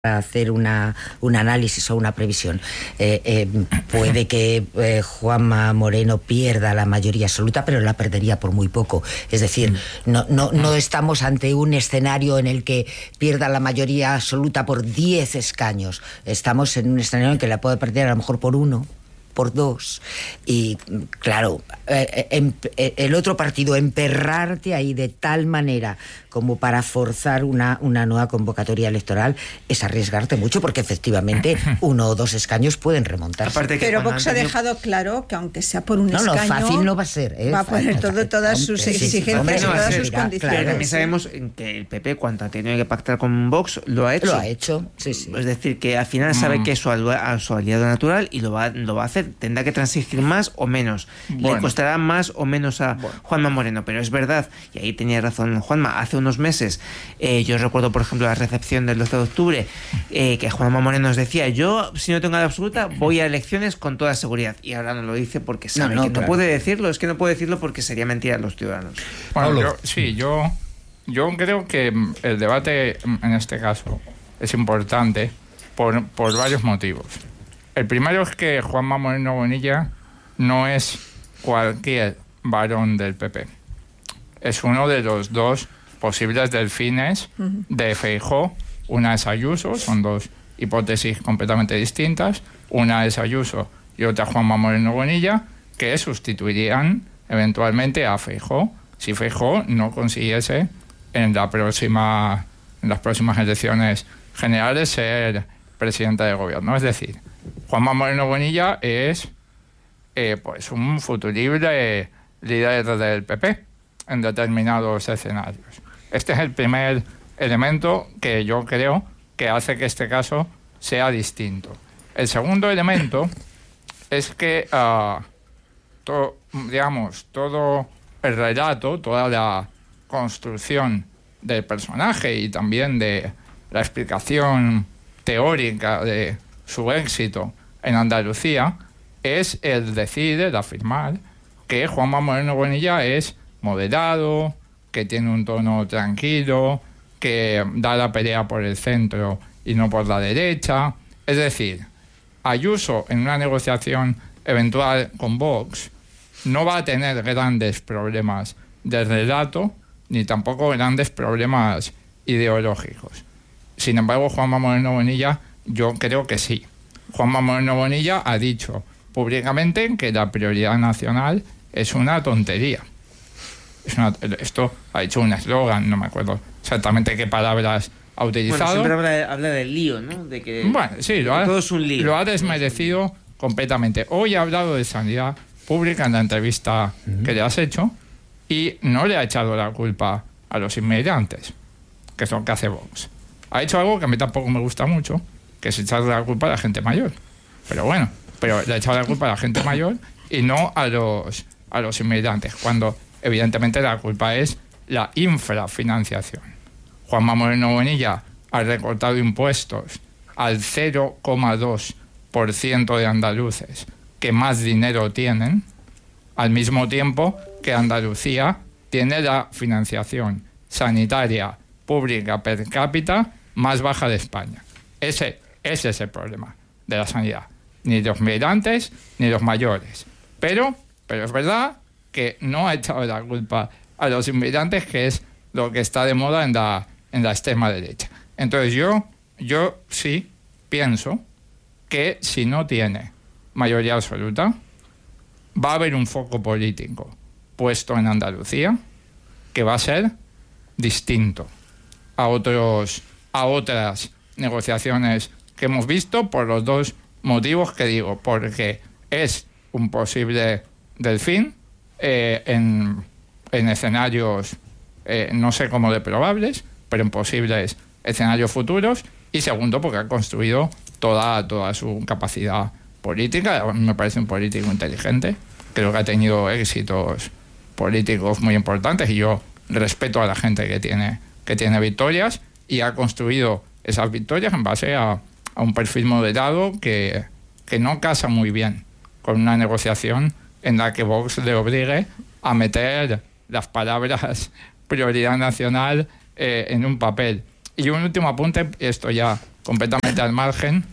hacer un análisis o una previsión. Puede que Juanma Moreno pierda la mayoría absoluta, pero la perdería por muy poco. Es decir, no estamos ante un escenario en el que pierda la mayoría absoluta por 10 escaños. Estamos en un escenario en que la puede perder a lo mejor por 1, por 2, y claro, el otro partido emperrarte ahí de tal manera como para forzar una nueva convocatoria electoral es arriesgarte mucho, porque efectivamente 1 o 2 escaños pueden remontarse. Pero Vox ha dejado claro que aunque sea por un escaño, fácil no va a ser, va a poner todas sus exigencias y todas sus condiciones. Pero también sabemos que el PP, cuando ha tenido que pactar con Vox, lo ha hecho. Sí. Es decir, que al final sabe que es su aliado natural y lo va a hacer. Tendrá que transigir más o menos. Le costará más o menos a Juanma Moreno. Pero es verdad, y ahí tenía razón Juanma, hace unos meses, yo recuerdo, por ejemplo, la recepción del 12 de octubre, que Juanma Moreno nos decía: yo, si no tengo la absoluta, voy a elecciones con toda seguridad. Y ahora no lo dice porque sabe que no puede decirlo. Es que no puede declo porque sería mentira a los ciudadanos. Bueno, yo creo que el debate en este caso es importante por varios motivos. El primero es que Juanma Moreno Bonilla no es cualquier varón del PP. Es uno de los 2 posibles delfines de Feijóo. Una es Ayuso, son 2 hipótesis completamente distintas. Una es Ayuso y otra Juanma Moreno Bonilla, que sustituirían eventualmente a Feijóo si Feijóo no consiguiese en las próximas elecciones generales ser presidenta de gobierno. Es decir, Juanma Moreno Bonilla es pues un futurible líder del PP en determinados escenarios. Este es el primer elemento que yo creo que hace que este caso sea distinto. El segundo elemento es que todo el relato, toda la construcción del personaje y también de la explicación teórica de su éxito en Andalucía es el afirmar que Juanma Moreno Bonilla es moderado, que tiene un tono tranquilo, que da la pelea por el centro y no por la derecha. Es decir, Ayuso en una negociación eventual con Vox no va a tener grandes problemas de relato ni tampoco grandes problemas ideológicos. Sin embargo, Juanma Moreno Bonilla, yo creo que sí. Juanma Moreno Bonilla ha dicho públicamente que la prioridad nacional es una tontería. Esto ha hecho un eslogan, no me acuerdo exactamente qué palabras ha utilizado. Siempre habla del lío, ¿no? De que todo es un lío. Lo ha desmerecido completamente. Hoy ha hablado de sanidad pública en la entrevista que le has hecho y no le ha echado la culpa a los inmigrantes, que es lo que hace Vox. Ha hecho algo que a mí tampoco me gusta mucho, que es echarle la culpa a la gente mayor. Pero le ha echado la culpa a la gente mayor y no a los inmigrantes, cuando evidentemente la culpa es la infrafinanciación. Juanma Moreno Bonilla ha recortado impuestos al 0,2% de andaluces que más dinero tienen, al mismo tiempo que Andalucía tiene la financiación sanitaria pública per cápita más baja de España. Ese es el problema de la sanidad. Ni los migrantes ni los mayores. Pero es verdad que no ha echado la culpa a los inmigrantes, que es lo que está de moda en la extrema derecha. Entonces yo sí pienso que si no tiene mayoría absoluta, va a haber un foco político puesto en Andalucía que va a ser distinto a otras negociaciones que hemos visto, por los 2 motivos que digo: porque es un posible delfín en escenarios no sé cómo de probables, pero en posibles escenarios futuros, y segundo, porque ha construido toda su capacidad política. Me parece un político inteligente, creo que ha tenido éxitos políticos muy importantes y yo respeto a la gente que tiene victorias, y ha construido esas victorias en base a un perfil moderado que no casa muy bien con una negociación en la que Vox le obligue a meter las palabras prioridad nacional en un papel. Y un último apunte, esto ya completamente al margen.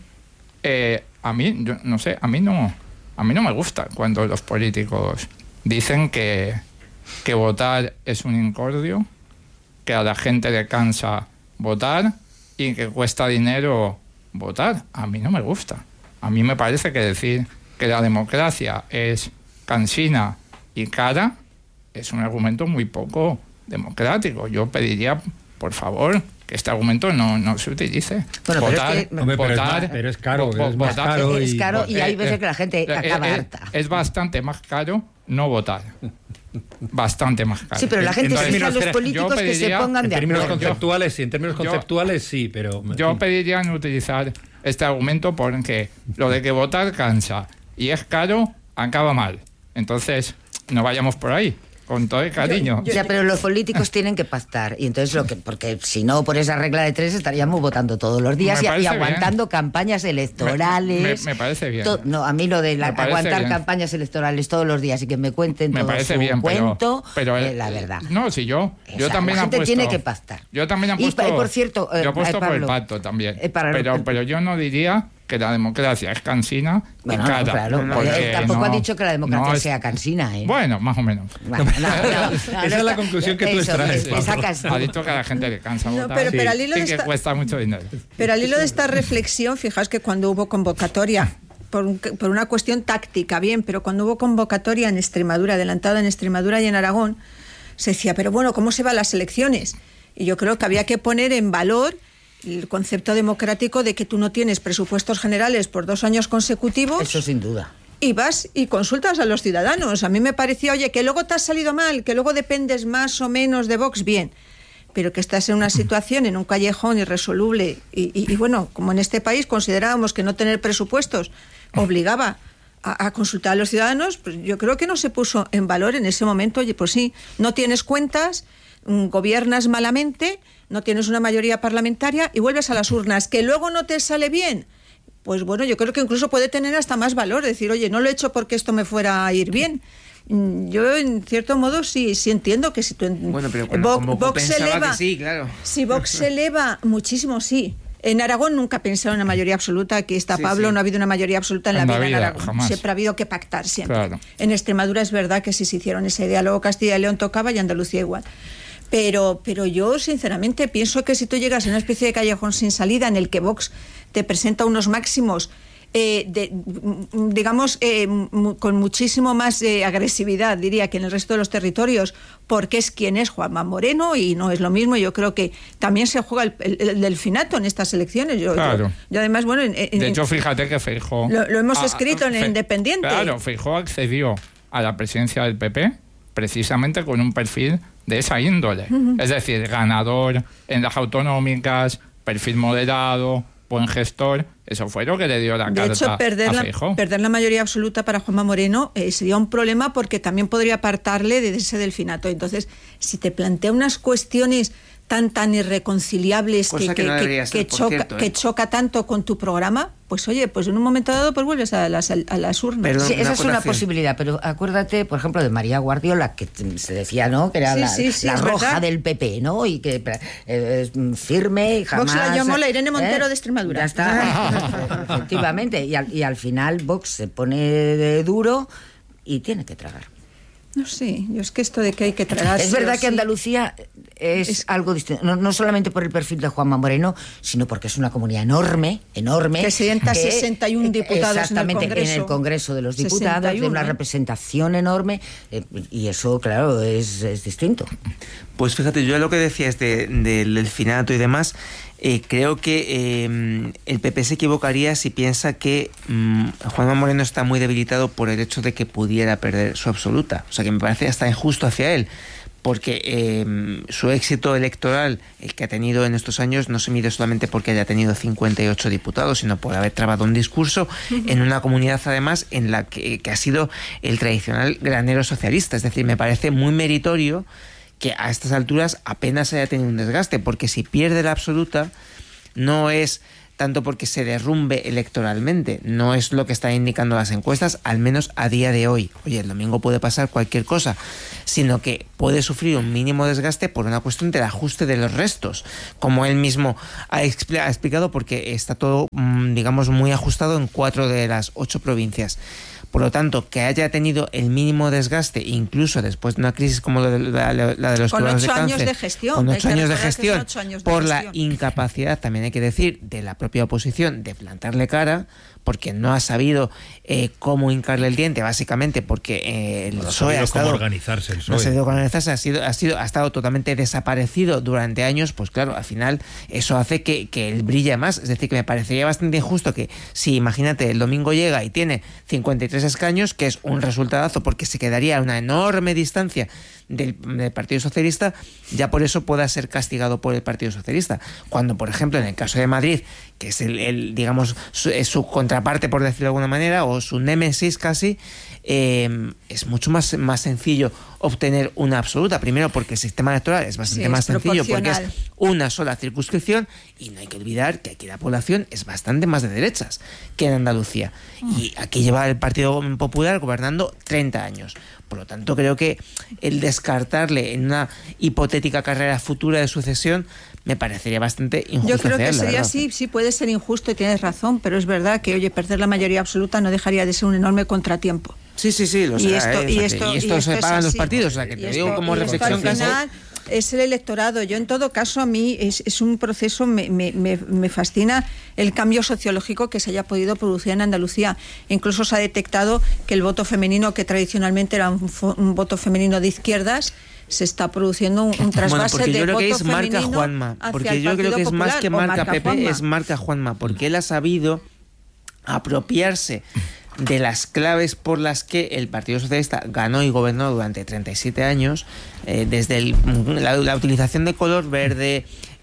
A mí, yo no sé, a mí no me gusta cuando los políticos dicen que votar es un incordio, que a la gente le cansa votar y que cuesta dinero votar. A mí no me gusta. A mí me parece que decir que la democracia es cansina y cara es un argumento muy poco democrático. Yo pediría, por favor, que este argumento no se utilice. Bueno, votar, pero es caro, es más caro. Es caro y hay veces que la gente acaba harta. Es bastante más caro no votar. Bastante más caro. Sí, pero la gente exige a los políticos que se pongan de acuerdo. En términos conceptuales sí, pero... Yo pediría no utilizar este argumento porque lo de que votar cansa y es caro acaba mal. Entonces, no vayamos por ahí. Con todo el cariño. Ya, pero los políticos tienen que pactar. Y entonces porque si no, por esa regla de 3 estaríamos votando todos los días y aguantando bien. Campañas electorales. Me parece bien. No, a mí lo de aguantar bien. Campañas electorales todos los días y que me cuenten todo su bien, cuento, pero la verdad. No, si yo también la gente apuesto, tiene que pactar. Yo también apuesto. Y por cierto, yo apuesto por el pacto también. Pero yo no diría que la democracia es cansina y cara. Claro, tampoco ha dicho que la democracia sea cansina. Bueno, más o menos. Esa es la conclusión que tú extraes. Ha dicho que a la gente le cansa votar pero al hilo y que cuesta mucho dinero. Pero al hilo de esta reflexión, fijaos que cuando hubo convocatoria, por una cuestión táctica, bien, pero cuando hubo convocatoria en Extremadura, adelantada en Extremadura y en Aragón, se decía, pero bueno, ¿cómo se van las elecciones? Y yo creo que había que poner en valor el concepto democrático de que tú no tienes presupuestos generales por 2 años consecutivos. Eso sin duda. Y vas y consultas a los ciudadanos. A mí me parecía, oye, que luego te has salido mal, que luego dependes más o menos de Vox, bien, pero que estás en una situación, en un callejón irresoluble y bueno, como en este país considerábamos que no tener presupuestos obligaba a consultar a los ciudadanos, pues yo creo que no se puso en valor en ese momento. Oye, pues sí, no tienes cuentas, gobiernas malamente, no tienes una mayoría parlamentaria y vuelves a las urnas. ¿Que luego no te sale bien? Pues bueno, yo creo que incluso puede tener hasta más valor, decir, oye, no lo he hecho porque esto me fuera a ir bien. Yo, en cierto modo, sí entiendo que si tú... Bueno, pero Vox se eleva, sí, claro. Si Vox se eleva muchísimo, sí. En Aragón nunca pensaron en una mayoría absoluta. Aquí está Pablo, no ha habido una mayoría absoluta en la vida en Aragón. Jamás. Siempre ha habido que pactar, siempre. Claro. En Extremadura es verdad que sí se hicieron ese diálogo, Castilla y León tocaba y Andalucía igual. Pero yo, sinceramente, pienso que si tú llegas a una especie de callejón sin salida en el que Vox te presenta unos máximos, con muchísimo más agresividad, diría, que en el resto de los territorios, porque es quien es Juanma Moreno y no es lo mismo. Yo creo que también se juega el delfinato en estas elecciones. Yo además, bueno... de hecho, fíjate que Feijóo... Lo hemos escrito en el Independiente. Claro, Feijóo accedió a la presidencia del PP precisamente con un perfil de esa índole. Es decir, ganador en las autonómicas, perfil moderado, buen gestor. Eso fue lo que le dio la carta a Feijóo. Perder la mayoría absoluta para Juanma Moreno sería un problema porque también podría apartarle de ese delfinato. Entonces, si te plantea unas cuestiones tan irreconciliables que choca tanto con tu programa, pues oye, pues en un momento dado pues vuelves a las urnas. Perdón, sí, esa es una posibilidad, pero acuérdate, por ejemplo, de María Guardiola, que se decía, ¿no?, que era la roja verdad del PP, ¿no?, y que firme y jamás... Vox la llamó la Irene Montero de Extremadura. Ya está, efectivamente, y al final Vox se pone duro y tiene que tragar. No sé, yo es que esto de que hay que tragarse... Es verdad que Andalucía es algo distinto, no solamente por el perfil de Juanma Moreno, sino porque es una comunidad enorme. Que sienta 61 diputados exactamente, en el Congreso de los Diputados, 61, de una representación enorme, y eso, claro, es distinto. Pues fíjate, yo lo que decías del delfinato y demás... creo que el PP se equivocaría si piensa que Juanma Moreno está muy debilitado por el hecho de que pudiera perder su absoluta. O sea, que me parece hasta injusto hacia él, porque su éxito electoral, el que ha tenido en estos años, no se mide solamente porque haya tenido 58 diputados, sino por haber trabado un discurso en una comunidad, además, en la que ha sido el tradicional granero socialista. Es decir, me parece muy meritorio que a estas alturas apenas haya tenido un desgaste, porque si pierde la absoluta no es tanto porque se derrumbe electoralmente. No es lo que están indicando las encuestas, al menos a día de hoy. Oye, el domingo puede pasar cualquier cosa, sino que puede sufrir un mínimo desgaste por una cuestión del ajuste de los restos, como él mismo ha explicado, porque está todo, digamos, muy ajustado en 4 de las 8 provincias. Por lo tanto, que haya tenido el mínimo desgaste, incluso después de una crisis como la de los cuidados de cáncer, años de gestión, con 8 años de gestión, por la incapacidad, también hay que decir, de la propia oposición de plantarle cara, porque no ha sabido cómo hincarle el diente, básicamente porque el PSOE ha estado... organizarse el PSOE. No ha sabido cómo organizarse, ha estado totalmente desaparecido durante años. Pues claro, al final eso hace que él brille más. Es decir, que me parecería bastante injusto que si, imagínate, el domingo llega y tiene 53 escaños, que es un resultadazo porque se quedaría a una enorme distancia del Partido Socialista, ya por eso pueda ser castigado por el Partido Socialista. Cuando, por ejemplo, en el caso de Madrid, que es digamos, su contraparte, por decirlo de alguna manera, o su némesis casi, es mucho más sencillo obtener una absoluta. Primero porque el sistema electoral es bastante más sencillo, porque es una sola circunscripción, y no hay que olvidar que aquí la población es bastante más de derechas que en Andalucía. Y aquí lleva el Partido Popular gobernando 30 años. Por lo tanto, creo que el descartarle en una hipotética carrera futura de sucesión me parecería bastante injusto. Yo creo que sería así, sí puede ser injusto y tienes razón, pero es verdad que, oye, perder la mayoría absoluta no dejaría de ser un enorme contratiempo. Sí, lo sé. Y esto se pagan los partidos, o sea, que te digo como reflexión casi... Es el electorado. Yo, en todo caso, a mí es un proceso, me fascina el cambio sociológico que se haya podido producir en Andalucía. Incluso se ha detectado que el voto femenino, que tradicionalmente era un voto femenino de izquierdas, se está produciendo un trasvase de voto femenino. Porque yo creo que es más que marca Pepe, es marca Juanma, porque él ha sabido apropiarse de las claves por las que el Partido Socialista ganó y gobernó durante 37 años, desde la utilización de color verde,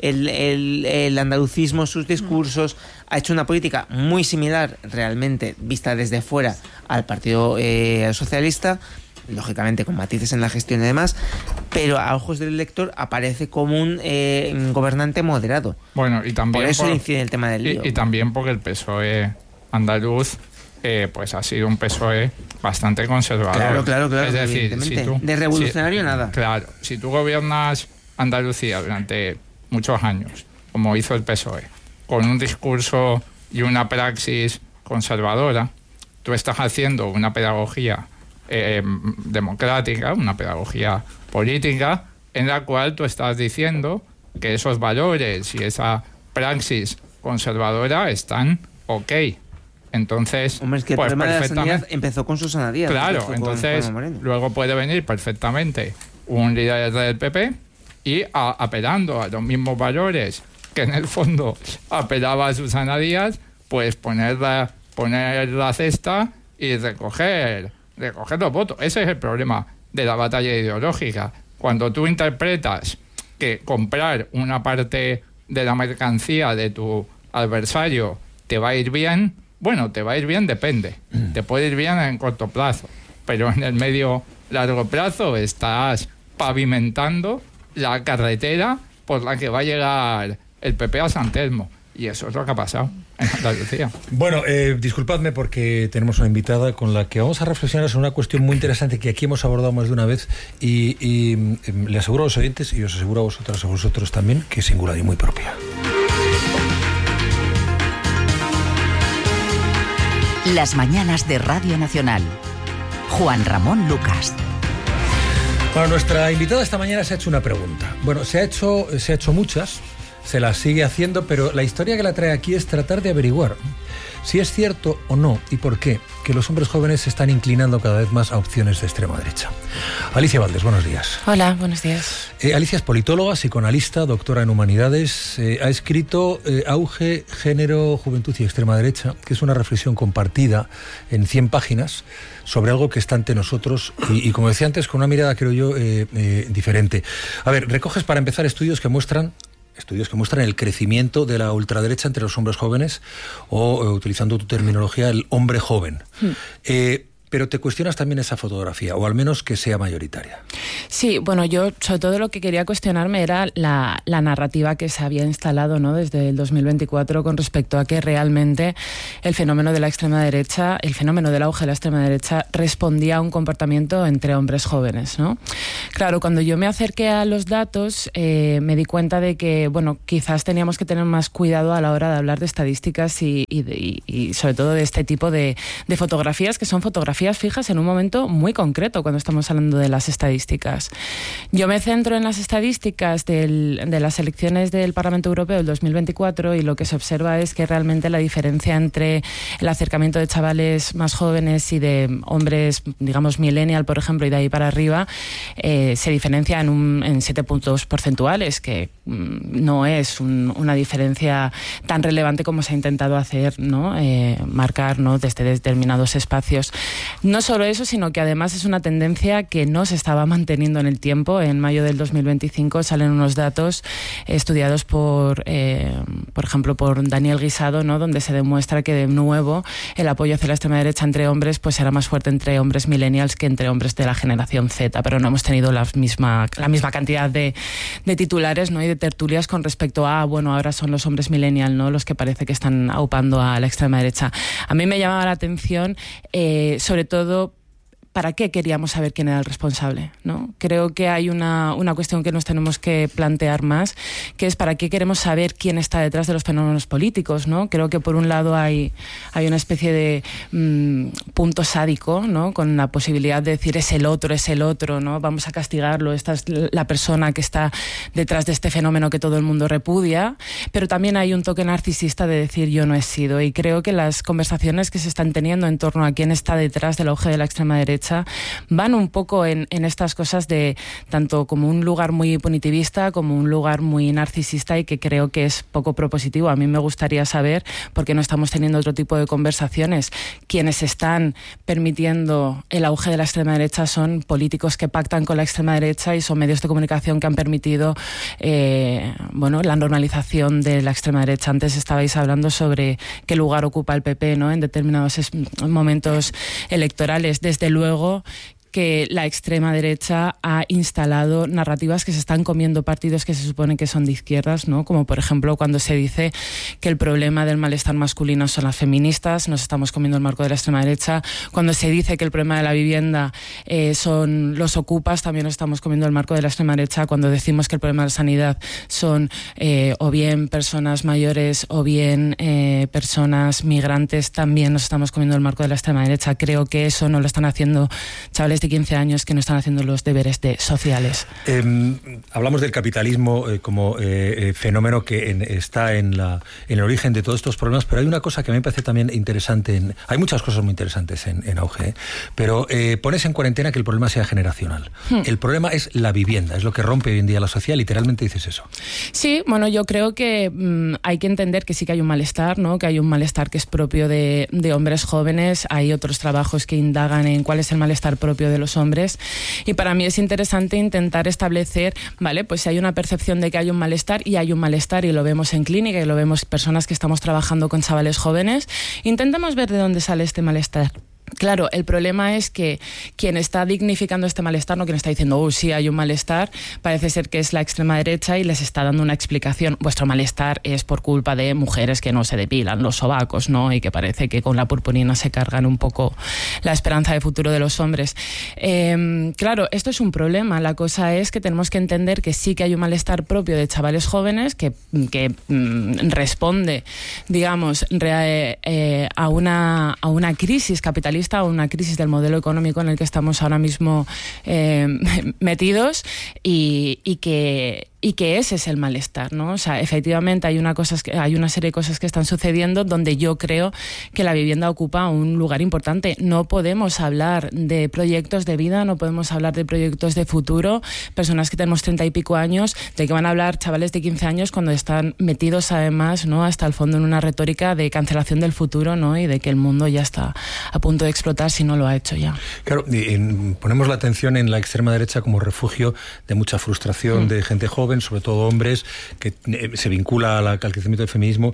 el andalucismo, sus discursos. Ha hecho una política muy similar, realmente, vista desde fuera, al Partido Socialista, lógicamente con matices en la gestión y demás, pero a ojos del elector aparece como un gobernante moderado. Bueno, y también por eso incide el tema del lío. Y también porque el PSOE andaluz pues ha sido un PSOE bastante conservador. Claro. Es decir, si tú, de revolucionario nada. Claro, si tú gobiernas Andalucía durante muchos años, como hizo el PSOE, con un discurso y una praxis conservadora, tú estás haciendo una pedagogía democrática, una pedagogía política, en la cual tú estás diciendo que esos valores y esa praxis conservadora están ok. Entonces, hombre, es que el problema de la sanidad empezó con Susana Díaz. Claro, entonces luego puede venir perfectamente un líder del PP y apelando a los mismos valores que en el fondo apelaba a Susana Díaz, pues poner la cesta y recoger los votos. Ese es el problema de la batalla ideológica. Cuando tú interpretas que comprar una parte de la mercancía de tu adversario te va a ir bien, bueno, te va a ir bien, depende. Te puede ir bien en corto plazo, pero en el largo plazo estás pavimentando la carretera por la que va a llegar el PP a San Telmo. Y eso es lo que ha pasado en Andalucía. Bueno, disculpadme porque tenemos una invitada con la que vamos a reflexionar sobre una cuestión muy interesante que aquí hemos abordado más de una vez y le aseguro a los oyentes, y os aseguro a vosotros también, que es singular y muy propia. Las mañanas de Radio Nacional. Juan Ramón Lucas. Bueno, nuestra invitada esta mañana se ha hecho una pregunta. Bueno, se ha hecho muchas, se las sigue haciendo, pero la historia que la trae aquí es tratar de averiguar si es cierto o no, y por qué, que los hombres jóvenes se están inclinando cada vez más a opciones de extrema derecha. Alicia Valdés, buenos días. Hola, buenos días. Alicia es politóloga, psicoanalista, doctora en humanidades. Ha escrito Auge, Género, Juventud y Extrema Derecha, que es una reflexión compartida en 100 páginas sobre algo que está ante nosotros y como decía antes, con una mirada, creo yo, diferente. A ver, recoges para empezar estudios que muestran el crecimiento de la ultraderecha entre los hombres jóvenes o, utilizando tu terminología, el hombre joven. pero te cuestionas también esa fotografía, o al menos que sea mayoritaria. Sí, bueno, yo sobre todo lo que quería cuestionarme era la narrativa que se había instalado, ¿no?, desde el 2024 con respecto a que realmente el fenómeno de la extrema derecha, el fenómeno del auge de la extrema derecha respondía a un comportamiento entre hombres jóvenes, ¿no? Claro, cuando yo me acerqué a los datos me di cuenta de que, bueno, quizás teníamos que tener más cuidado a la hora de hablar de estadísticas y sobre todo de este tipo de fotografías, que son fotografías fijas en un momento muy concreto cuando estamos hablando de las estadísticas. Yo me centro en las estadísticas de las elecciones del Parlamento Europeo del 2024 y lo que se observa es que realmente la diferencia entre el acercamiento de chavales más jóvenes y de hombres, digamos, millennial, por ejemplo, y de ahí para arriba, se diferencia en 7 puntos porcentuales, que no es una diferencia tan relevante como se ha intentado hacer, ¿no? Marcar, ¿no?, desde determinados espacios. No solo eso, sino que además es una tendencia que no se estaba manteniendo en el tiempo. En mayo del 2025 salen unos datos estudiados por ejemplo, por Daniel Guisado, ¿no?, donde se demuestra que de nuevo el apoyo hacia la extrema derecha entre hombres pues era más fuerte entre hombres millennials que entre hombres de la generación Z, pero no hemos tenido la misma cantidad de titulares, ¿no?, y de tertulias con respecto a, bueno, ahora son los hombres millennials, ¿no?, los que parece que están aupando a la extrema derecha. A mí me llamaba la atención, sobre todo, ¿para qué queríamos saber quién era el responsable, ¿no? Creo que hay una cuestión que nos tenemos que plantear más, que es ¿para qué queremos saber quién está detrás de los fenómenos políticos, ¿no? Creo que por un lado hay una especie de punto sádico, ¿no?, con la posibilidad de decir es el otro, ¿no?, vamos a castigarlo, esta es la persona que está detrás de este fenómeno que todo el mundo repudia, pero también hay un toque narcisista de decir yo no he sido, y creo que las conversaciones que se están teniendo en torno a quién está detrás del auge de la extrema derecha van un poco en estas cosas de tanto como un lugar muy punitivista como un lugar muy narcisista, y que creo que es poco propositivo. A mí me gustaría saber, porque no estamos teniendo otro tipo de conversaciones, quienes están permitiendo el auge de la extrema derecha son políticos que pactan con la extrema derecha y son medios de comunicación que han permitido la normalización de la extrema derecha. Antes estabais hablando sobre qué lugar ocupa el PP, ¿no?, en determinados momentos electorales. Desde luego que la extrema derecha ha instalado narrativas que se están comiendo partidos que se supone que son de izquierdas, ¿no? Como por ejemplo cuando se dice que el problema del malestar masculino son las feministas, nos estamos comiendo el marco de la extrema derecha. Cuando se dice que el problema de la vivienda son los ocupas, también nos estamos comiendo el marco de la extrema derecha. Cuando decimos que el problema de la sanidad son o bien personas mayores o bien personas migrantes, también nos estamos comiendo el marco de la extrema derecha. Creo que eso no lo están haciendo chavales de 15 años que no están haciendo los deberes sociales. Hablamos del capitalismo como fenómeno que está en el origen de todos estos problemas, pero hay una cosa que a mí me parece también interesante. Hay muchas cosas muy interesantes en auge, pero pones en cuarentena que el problema sea generacional. El problema es la vivienda, es lo que rompe hoy en día la sociedad. Literalmente dices eso. Sí, bueno, yo creo que hay que entender que sí que hay un malestar, ¿no?, que hay un malestar que es propio de hombres jóvenes. Hay otros trabajos que indagan en cuál es el malestar propio de los hombres, y para mí es interesante intentar establecer, vale, pues si hay una percepción de que hay un malestar, y hay un malestar, y lo vemos en clínica, y lo vemos personas que estamos trabajando con chavales jóvenes, intentamos ver de dónde sale este malestar. Claro, el problema es que quien está dignificando este malestar, no quien está diciendo, sí, hay un malestar, parece ser que es la extrema derecha y les está dando una explicación. Vuestro malestar es por culpa de mujeres que no se depilan los sobacos, ¿no?, y que parece que con la purpurina se cargan un poco la esperanza de futuro de los hombres. Claro, esto es un problema. La cosa es que tenemos que entender que sí que hay un malestar propio de chavales jóvenes que responde, digamos, a una crisis capitalista, a una crisis del modelo económico en el que estamos ahora mismo metidos, y que ese es el malestar, ¿no? O sea, efectivamente hay una serie de cosas que están sucediendo donde yo creo que la vivienda ocupa un lugar importante. No podemos hablar de proyectos de vida, no podemos hablar de proyectos de futuro, personas que tenemos 30 y pico años, de que van a hablar chavales de 15 años cuando están metidos además, ¿no?, hasta el fondo en una retórica de cancelación del futuro, ¿no?, y de que el mundo ya está a punto de explotar si no lo ha hecho ya. Claro, ponemos la atención en la extrema derecha como refugio de mucha frustración de gente joven, sobre todo hombres, que se vincula al crecimiento del feminismo.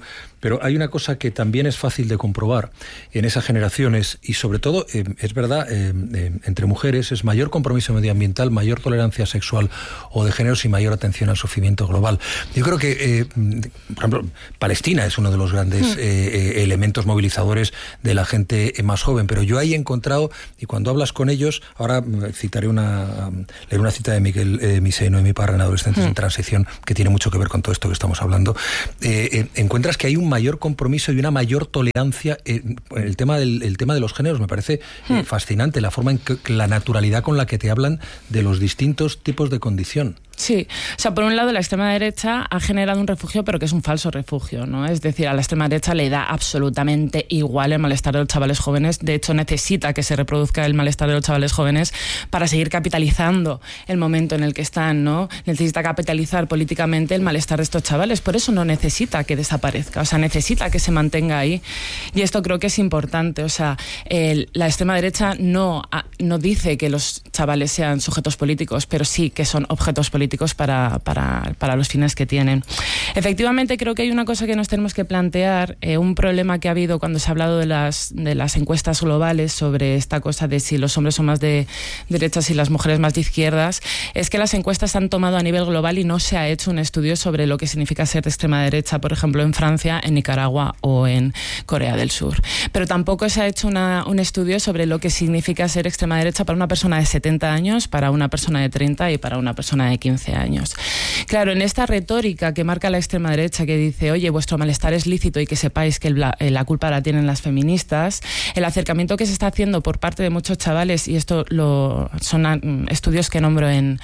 pero hay una cosa que también es fácil de comprobar en esas generaciones, y sobre todo, es verdad, entre mujeres, es mayor compromiso medioambiental, mayor tolerancia sexual o de géneros y mayor atención al sufrimiento global. Yo creo que, por ejemplo, Palestina es uno de los grandes elementos movilizadores de la gente más joven, pero yo ahí he encontrado, y cuando hablas con ellos, ahora leeré una cita de Miguel Misé y Noemí Parra en Adolescentes en Transición, que tiene mucho que ver con todo esto que estamos hablando. Encuentras que hay un mayor compromiso y una mayor tolerancia. El tema de los géneros me parece fascinante, la forma en que la naturalidad con la que te hablan de los distintos tipos de condición. Sí, o sea, por un lado la extrema derecha ha generado un refugio, pero que es un falso refugio, ¿no? Es decir, a la extrema derecha le da absolutamente igual el malestar de los chavales jóvenes. De hecho, necesita que se reproduzca el malestar de los chavales jóvenes para seguir capitalizando el momento en el que están, ¿no? Necesita capitalizar políticamente el malestar de estos chavales. Por eso no necesita que desaparezca, o sea, necesita que se mantenga ahí. Y esto creo que es importante. O sea, la extrema derecha no dice que los chavales sean sujetos políticos, pero sí que son objetos políticos para los fines que tienen. Efectivamente, creo que hay una cosa que nos tenemos que plantear, un problema que ha habido cuando se ha hablado de las encuestas globales sobre esta cosa de si los hombres son más de derechas y las mujeres más de izquierdas, es que las encuestas se han tomado a nivel global y no se ha hecho un estudio sobre lo que significa ser de extrema derecha, por ejemplo, en Francia, en Nicaragua o en Corea del Sur. Pero tampoco se ha hecho un estudio sobre lo que significa ser extrema derecha para una persona de 70 años, para una persona de 30 y para una persona de 15 años. Claro, en esta retórica que marca la extrema derecha, que dice, oye, vuestro malestar es lícito y que sepáis que la culpa la tienen las feministas, el acercamiento que se está haciendo por parte de muchos chavales, y esto son estudios que nombro en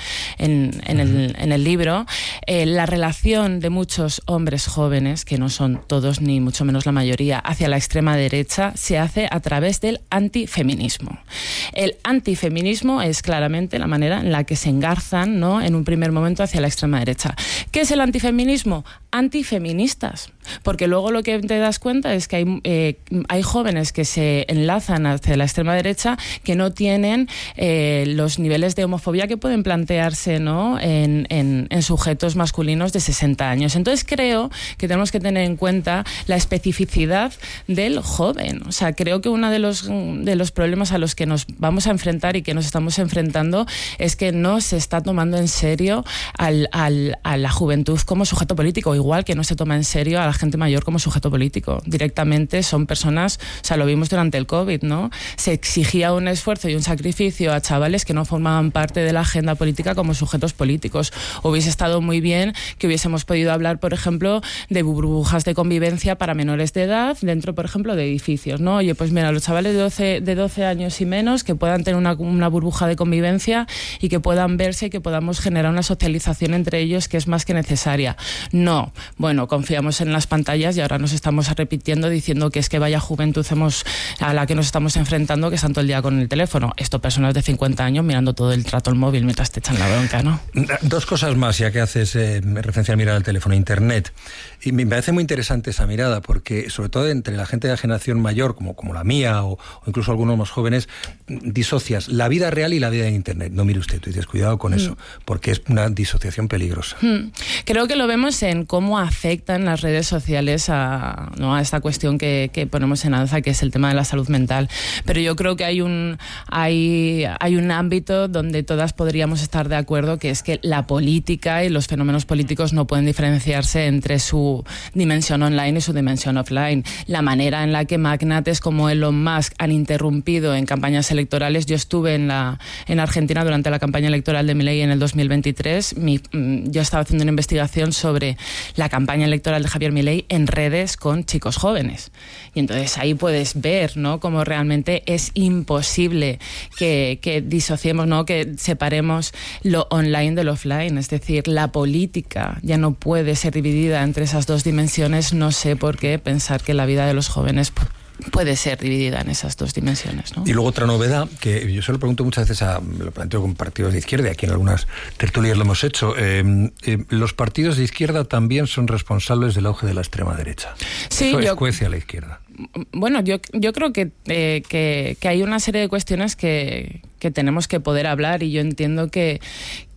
el libro, la relación de muchos hombres jóvenes, que no son todos ni mucho menos la mayoría, hacia la extrema derecha se hace a través del antifeminismo. El antifeminismo es claramente la manera en la que se engarzan, ¿no?, en un primer momento hacia la extrema derecha. ¿Qué es el antifeminismo? Antifeministas. Porque luego lo que te das cuenta es que hay jóvenes que se enlazan hacia la extrema derecha que no tienen los niveles de homofobia que pueden plantearse, ¿no?, en sujetos masculinos de 60 años. Entonces creo que tenemos que tener en cuenta la especificidad del joven. O sea, creo que uno de los problemas a los que nos vamos a enfrentar y que nos estamos enfrentando es que no se está tomando en serio a la juventud como sujeto político, igual que no se toma en serio a la gente mayor como sujeto político. Directamente son personas, o sea, lo vimos durante el COVID, ¿no? Se exigía un esfuerzo y un sacrificio a chavales que no formaban parte de la agenda política como sujetos políticos. Hubiese estado muy bien que hubiésemos podido hablar, por ejemplo, de burbujas de convivencia para menores de edad dentro, por ejemplo, de edificios, ¿no? Oye, pues mira, los chavales de 12 años y menos que puedan tener una burbuja de convivencia y que puedan verse y que podamos generar una socialización entre ellos que es más que necesaria. No, bueno, confiamos en las pantallas y ahora nos estamos repitiendo diciendo que es que vaya juventud a la que nos estamos enfrentando, que están todo el día con el teléfono. Esto, personas de 50 años mirando todo el rato el móvil mientras te echan la bronca, ¿no? Dos cosas más, ya que haces referencia a mirar el teléfono, Internet. Y me parece muy interesante esa mirada, porque sobre todo entre la gente de la generación mayor, como la mía, o incluso algunos más jóvenes, disocias la vida real y la vida en Internet. No, mire usted, tú dices, cuidado con eso, porque es una disociación peligrosa. Creo que lo vemos en cómo afectan las redes sociales a esta cuestión que ponemos en alza, que es el tema de la salud mental. Pero yo creo que hay un ámbito donde todas podríamos estar de acuerdo, que es que la política y los fenómenos políticos no pueden diferenciarse entre su dimensión online y su dimensión offline. La manera en la que magnates como Elon Musk han interrumpido en campañas electorales. Yo estuve en Argentina durante la campaña electoral de Milei en el 2023. Yo estaba haciendo una investigación sobre la campaña electoral de Javier Milei en redes con chicos jóvenes. Y entonces ahí puedes ver, ¿no?, cómo realmente es imposible que disociemos, ¿no?, que separemos lo online de lo offline. Es decir, la política ya no puede ser dividida entre esas dos dimensiones. No sé por qué pensar que la vida de los jóvenes puede ser dividida en esas dos dimensiones, ¿no? Y luego otra novedad, que yo se lo pregunto muchas veces, lo planteo con partidos de izquierda, aquí en algunas tertulias lo hemos hecho, los partidos de izquierda también son responsables del auge de la extrema derecha. Sí, eso escuece a la izquierda. Bueno, yo creo que hay una serie de cuestiones que tenemos que poder hablar, y yo entiendo que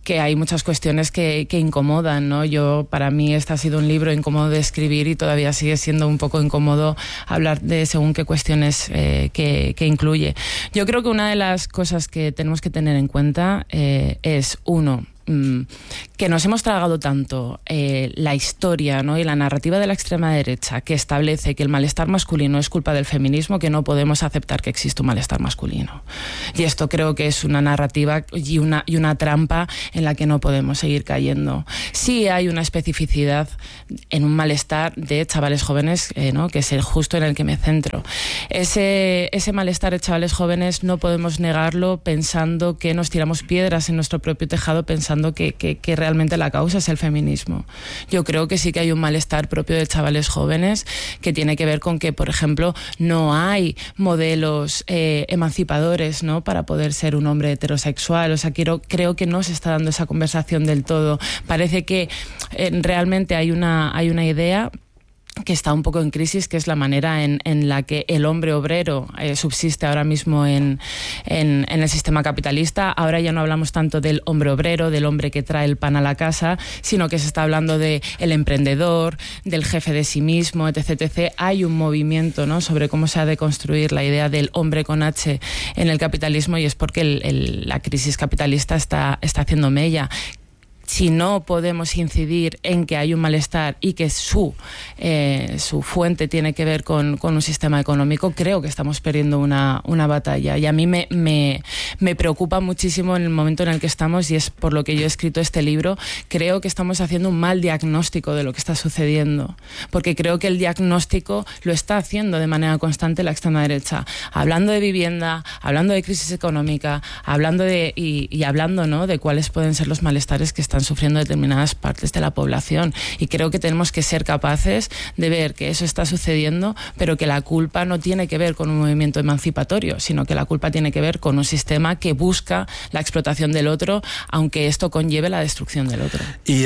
que hay muchas cuestiones que incomodan, ¿no? Para mí este ha sido un libro incómodo de escribir y todavía sigue siendo un poco incómodo hablar de según qué cuestiones que incluye. Yo creo que una de las cosas que tenemos que tener en cuenta es, uno, que nos hemos tragado tanto la historia, ¿no?, y la narrativa de la extrema derecha, que establece que el malestar masculino es culpa del feminismo, que no podemos aceptar que existe un malestar masculino. Y esto creo que es una narrativa y una trampa en la que no podemos seguir cayendo. Sí hay una especificidad en un malestar de chavales jóvenes, ¿no?, que es el justo en el que me centro. Ese malestar de chavales jóvenes no podemos negarlo pensando que nos tiramos piedras en nuestro propio tejado, pensando que realmente la causa es el feminismo. Yo creo que sí que hay un malestar propio de chavales jóvenes que tiene que ver con que, por ejemplo, no hay modelos emancipadores, ¿no?, para poder ser un hombre heterosexual. O sea, creo que no se está dando esa conversación del todo. Parece que realmente hay una idea que está un poco en crisis, que es la manera en la que el hombre obrero subsiste ahora mismo en el sistema capitalista. Ahora ya no hablamos tanto del hombre obrero, del hombre que trae el pan a la casa, sino que se está hablando del emprendedor, del jefe de sí mismo, etc, etc. Hay un movimiento, ¿no?, sobre cómo se ha de construir la idea del hombre con H en el capitalismo, y es porque la crisis capitalista está haciendo mella. Si no podemos incidir en que hay un malestar y que su fuente tiene que ver con un sistema económico, creo que estamos perdiendo una batalla. Y a mí me preocupa muchísimo en el momento en el que estamos, y es por lo que yo he escrito este libro. Creo que estamos haciendo un mal diagnóstico de lo que está sucediendo, porque creo que el diagnóstico lo está haciendo de manera constante la extrema derecha, hablando de vivienda, hablando de crisis económica, hablando hablando, ¿no?, de cuáles pueden ser los malestares que están sufriendo determinadas partes de la población. Y creo que tenemos que ser capaces de ver que eso está sucediendo, pero que la culpa no tiene que ver con un movimiento emancipatorio, sino que la culpa tiene que ver con un sistema que busca la explotación del otro, aunque esto conlleve la destrucción del otro. Y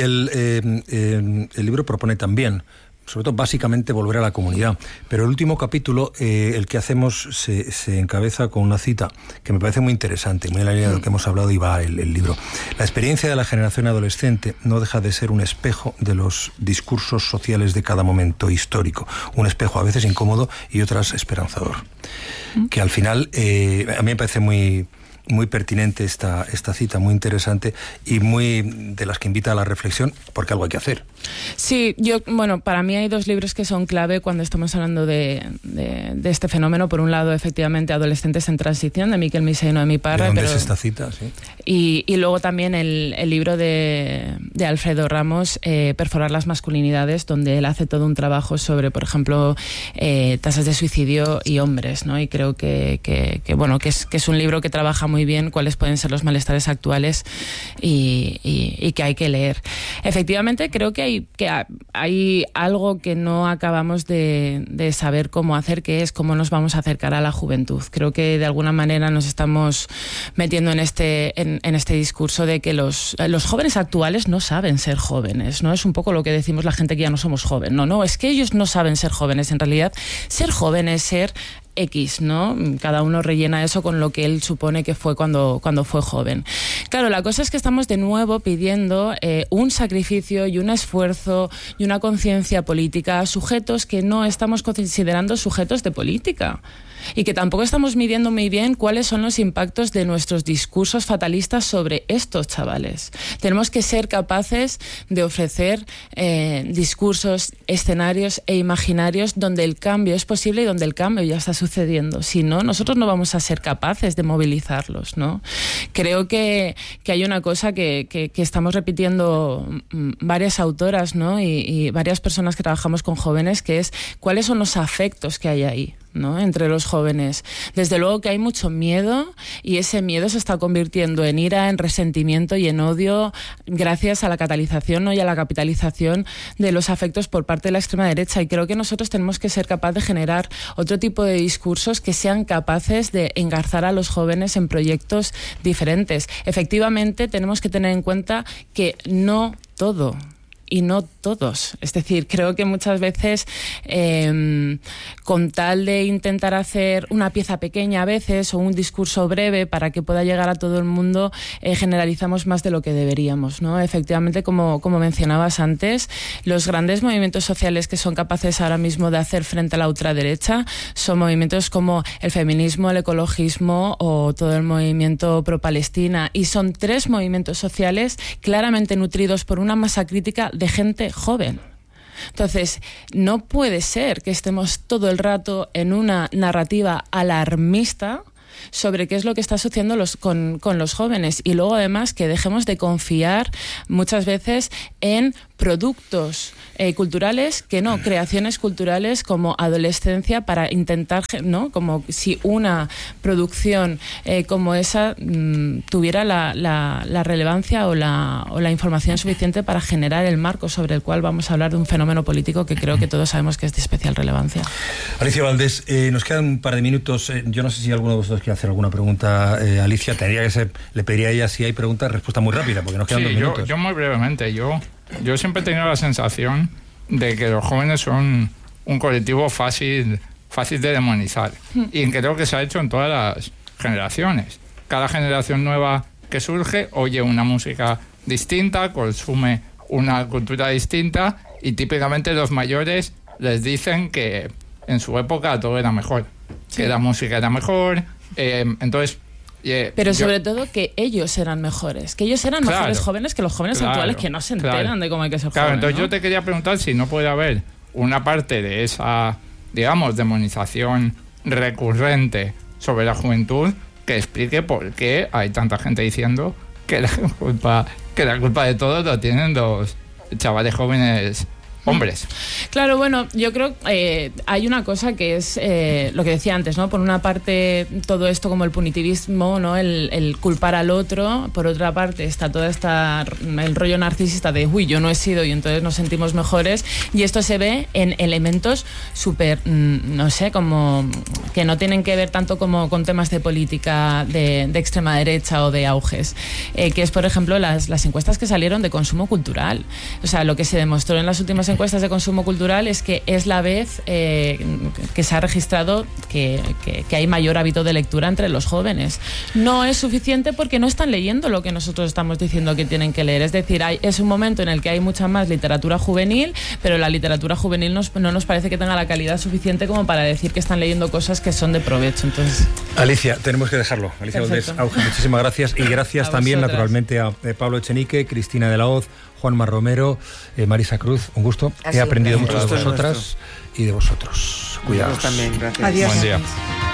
el libro propone también, sobre todo básicamente, volver a la comunidad. Pero el último capítulo, el que hacemos, se encabeza con una cita que me parece muy interesante, muy en la línea de lo que hemos hablado, y va el libro. La experiencia de la generación adolescente no deja de ser un espejo de los discursos sociales de cada momento histórico. Un espejo a veces incómodo y otras esperanzador. Que al final, a mí me parece muy pertinente esta cita, muy interesante y muy de las que invita a la reflexión, porque algo hay que hacer. Sí, para mí hay dos libros que son clave cuando estamos hablando de este fenómeno. Por un lado, efectivamente, Adolescentes en Transición, de Miquel Misé y Noemí Parra. ¿De dónde es esta cita? Sí. Y luego también el libro de Alfredo Ramos, Perforar las masculinidades, donde él hace todo un trabajo sobre, por ejemplo, tasas de suicidio y hombres, ¿no? Y creo que es un libro que trabaja muy bien cuáles pueden ser los malestares actuales y que hay que leer. Efectivamente, creo que hay algo que no acabamos de saber cómo hacer, que es cómo nos vamos a acercar a la juventud. Creo que de alguna manera nos estamos metiendo en este discurso de que los jóvenes actuales no saben ser jóvenes, ¿no? Es un poco lo que decimos la gente que ya no somos jóvenes. No, es que ellos no saben ser jóvenes. En realidad, ser joven es ser X, ¿no? Cada uno rellena eso con lo que él supone que fue cuando fue joven. Claro, la cosa es que estamos de nuevo pidiendo un sacrificio y un esfuerzo y una conciencia política a sujetos que no estamos considerando sujetos de política. Y que tampoco estamos midiendo muy bien cuáles son los impactos de nuestros discursos fatalistas sobre estos chavales. Tenemos que ser capaces de ofrecer discursos, escenarios e imaginarios donde el cambio es posible y donde el cambio ya está sucediendo. Si no, nosotros no vamos a ser capaces de movilizarlos, ¿no? Creo que hay una cosa que estamos repitiendo varias autoras, ¿no? y varias personas que trabajamos con jóvenes, que es cuáles son los afectos que hay ahí, ¿no?, entre los jóvenes. Desde luego que hay mucho miedo, y ese miedo se está convirtiendo en ira, en resentimiento y en odio gracias a la catalización, ¿no?, y a la capitalización de los afectos por parte de la extrema derecha. Y creo que nosotros tenemos que ser capaces de generar otro tipo de discursos que sean capaces de engarzar a los jóvenes en proyectos diferentes. Efectivamente, tenemos que tener en cuenta que no todo y no todos. Es decir, creo que muchas veces con tal de intentar hacer una pieza pequeña a veces o un discurso breve para que pueda llegar a todo el mundo, generalizamos más de lo que deberíamos, ¿no? Efectivamente, como mencionabas antes, los grandes movimientos sociales que son capaces ahora mismo de hacer frente a la ultraderecha son movimientos como el feminismo, el ecologismo o todo el movimiento pro-Palestina, y son 3 movimientos sociales claramente nutridos por una masa crítica de gente joven. Entonces, no puede ser que estemos todo el rato en una narrativa alarmista sobre qué es lo que está sucediendo con los jóvenes, y luego además que dejemos de confiar muchas veces en productos culturales, creaciones culturales como adolescencia, para intentar, ¿no? Como si una producción como esa tuviera la relevancia o la información suficiente para generar el marco sobre el cual vamos a hablar de un fenómeno político que creo que todos sabemos que es de especial relevancia. Alicia Valdés, nos quedan un par de minutos. Yo no sé si alguno de vosotros quiere hacer alguna pregunta. Alicia, le pediría a ella, si hay preguntas, respuesta muy rápida, porque nos quedan 2 minutos. Yo muy brevemente, yo siempre he tenido la sensación de que los jóvenes son un colectivo fácil de demonizar, y creo que se ha hecho en todas las generaciones. Cada generación nueva que surge oye una música distinta, consume una cultura distinta, y típicamente los mayores les dicen que en su época todo era mejor, que la música era mejor, entonces... Pero sobre todo que ellos eran mejores, mejores jóvenes que los jóvenes actuales, que no se enteran de cómo hay que ser jóvenes. Entonces, ¿no? yo te quería preguntar si no puede haber una parte de esa, digamos, demonización recurrente sobre la juventud que explique por qué hay tanta gente diciendo que la culpa de todo lo tienen los chavales jóvenes hombres. Claro, bueno, yo creo que hay una cosa que es lo que decía antes, ¿no? Por una parte, todo esto como el punitivismo, ¿no? El culpar al otro. Por otra parte, está el rollo narcisista de uy, yo no he sido, y entonces nos sentimos mejores. Y esto se ve en elementos súper, no sé, como que no tienen que ver tanto como con temas de política de extrema derecha o de auges. Que es, por ejemplo, las encuestas que salieron de consumo cultural. O sea, lo que se demostró en las últimas encuestas de consumo cultural es que es la vez que se ha registrado que hay mayor hábito de lectura entre los jóvenes. No es suficiente porque no están leyendo lo que nosotros estamos diciendo que tienen que leer. Es decir, es un momento en el que hay mucha más literatura juvenil, pero la literatura juvenil no nos parece que tenga la calidad suficiente como para decir que están leyendo cosas que son de provecho. Entonces, Alicia, tenemos que dejarlo. Alicia Valdés, Auge, muchísimas gracias. Y gracias también, naturalmente, a Pablo Echenique, Cristina de la Hoz, Juanma Romero, Marisa Cruz, un gusto. He aprendido mucho de vosotras y de vosotros. Cuidaos. También, gracias. Adiós. Buen día.